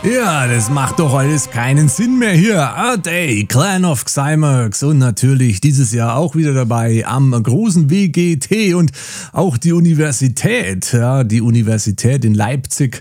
Ja, das macht doch alles keinen Sinn mehr hier. A Day, Clan of Xymerx und natürlich dieses Jahr auch wieder dabei am großen WGT und auch die Universität, ja, die Universität in Leipzig,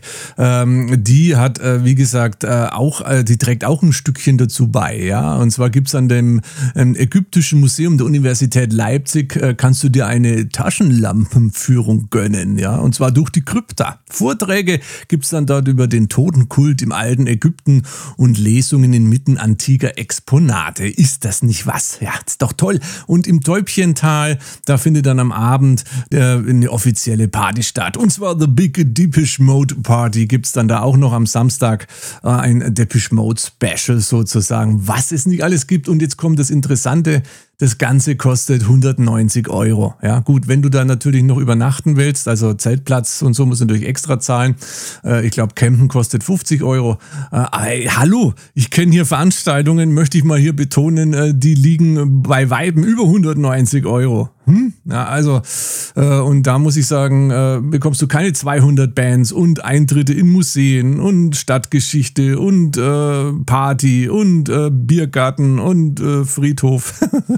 die hat, wie gesagt, die trägt auch ein Stückchen dazu bei, ja. Und zwar gibt's an dem Ägyptischen Museum der Universität Leipzig, kannst du dir eine Taschenlampenführung gönnen, ja, und zwar durch die Krypta. Vorträge gibt's dann dort über den Totenkult im alten Ägypten und Lesungen inmitten antiker Exponate. Ist das nicht was? Ja, ist doch toll. Und im Täubchental, da findet dann am Abend eine offizielle Party statt. Und zwar The Big Depeche Mode Party gibt's dann da auch noch am Samstag, ein Depeche Mode Special sozusagen, was es nicht alles gibt. Und jetzt kommt das Interessante. Das Ganze kostet 190 €. Ja, gut, wenn du da natürlich noch übernachten willst, also Zeltplatz und so musst du natürlich extra zahlen. Ich glaube, Campen kostet 50 €. Hallo, ich kenne hier Veranstaltungen, möchte ich mal hier betonen, die liegen bei Weiben über 190 €. Ja, also, und da muss ich sagen, bekommst du keine 200 Bands und Eintritte in Museen und Stadtgeschichte und Party und Biergarten und Friedhof.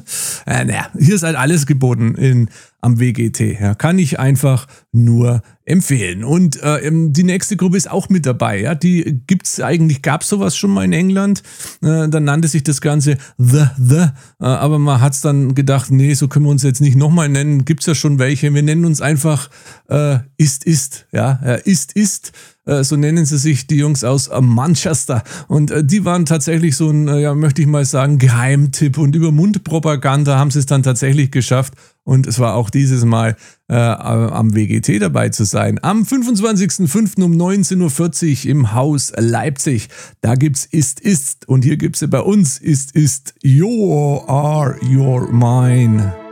Hier ist halt alles geboten am WGT. Ja, kann ich einfach nur empfehlen. Und die nächste Gruppe ist auch mit dabei. Ja, gab's sowas schon mal in England. Dann nannte sich das Ganze The. Aber man hat's dann gedacht, nee, so können wir uns jetzt nicht nochmal nennen. Gibt's ja schon welche. Wir nennen uns einfach Ist. Ja, Ist. So nennen sie sich, die Jungs aus Manchester. Und die waren tatsächlich so ein, möchte ich mal sagen, Geheimtipp. Und über Mundpropaganda haben sie es dann tatsächlich geschafft. Und es war auch dieses Mal am WGT dabei zu sein. Am 25.05. um 19.40 Uhr im Haus Leipzig. Da gibt's Ist. Und hier gibt's bei uns Ist. You are your mine.